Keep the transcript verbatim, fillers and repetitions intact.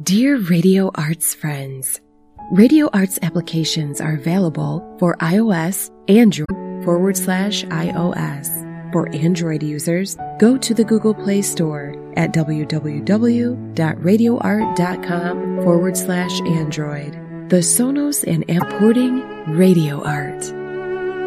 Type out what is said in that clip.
Dear Radio Arts friends, Radio Arts applications are available for iOS, Android forward slash iOS. For Android users, go to the Google Play Store at www.radioart.com forward slash Android. The Sonos and Amporting Radio Art.